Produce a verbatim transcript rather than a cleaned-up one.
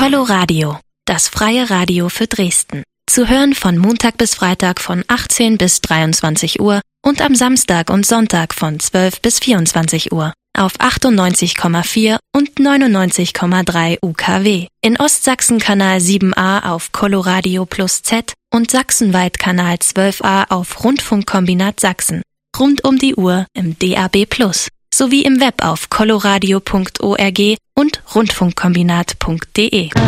Coloradio, das freie Radio für Dresden. Zu hören von Montag bis Freitag von achtzehn bis dreiundzwanzig Uhr und am Samstag und Sonntag von zwölf bis vierundzwanzig Uhr auf achtundneunzig Komma vier und neunundneunzig Komma drei U K W. In Ostsachsen Kanal sieben a auf Coloradio Plus Z und sachsenweit Kanal zwölf a auf Rundfunkkombinat Sachsen. Rund um die Uhr im D A B Plus. Sowie im Web auf coloradio punkt org und rundfunkkombinat punkt de.